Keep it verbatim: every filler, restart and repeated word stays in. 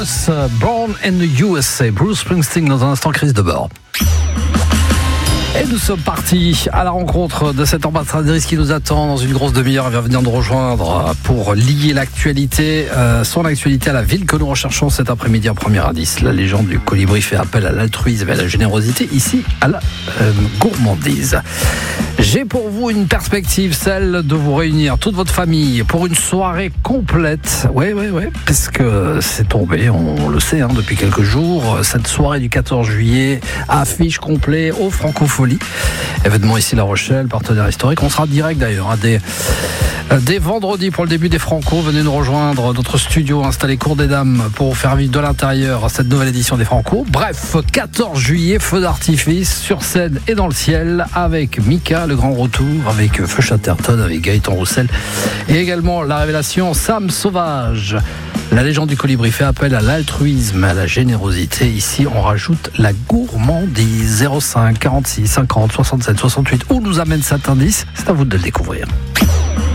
Born in the U S A, Bruce Springsteen dans un instant, Chris Debord. Et nous sommes partis à la rencontre de cette ambassadrice qui nous attend dans une grosse demi-heure. Elle vient venir nous rejoindre pour lier l'actualité, euh, son actualité à la ville que nous recherchons cet après-midi en premier indice. La légende du colibri fait appel à l'altruisme et à la générosité, ici à la euh, gourmandise. J'ai pour vous une perspective, celle de vous réunir toute votre famille pour une soirée complète. Oui, oui, oui, parce que c'est tombé, on le sait, hein, depuis quelques jours. Cette soirée du quatorze juillet, affiche complet au Francophonie. Événement ici La Rochelle, partenaire historique. On sera direct d'ailleurs, hein, dès, dès vendredi pour le début des Franco. Venez nous rejoindre, notre studio installé Cour des Dames pour vous faire vivre de l'intérieur cette nouvelle édition des Franco. Bref, quatorze juillet, feu d'artifice sur scène et dans le ciel avec Mika, le grand retour, avec Feu Chatterton, avec Gaëtan Roussel et également la révélation Sam Sauvage. La légende du colibri fait appel à l'altruisme, à la générosité. Ici, on rajoute la gourmandise. zéro cinq quarante-six cinquante soixante-sept soixante-huit. Où nous amène cet indice ? C'est à vous de le découvrir.